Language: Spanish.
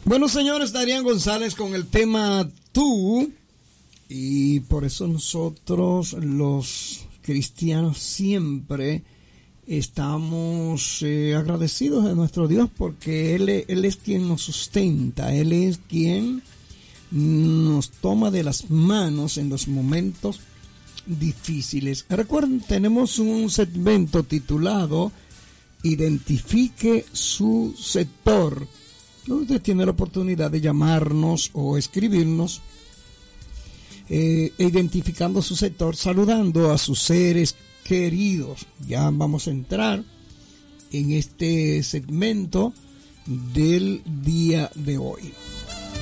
Bueno, señores, Darían González con el tema Tú, y por eso nosotros los cristianos siempre estamos agradecidos de nuestro Dios, porque Él es quien nos sustenta, Él es quien nos toma de las manos en los momentos difíciles. Recuerden, tenemos un segmento titulado Identifique su sector. Usted tiene la oportunidad de llamarnos o escribirnos identificando su sector, saludando a sus seres queridos. Ya vamos a entrar en este segmento del día de hoy.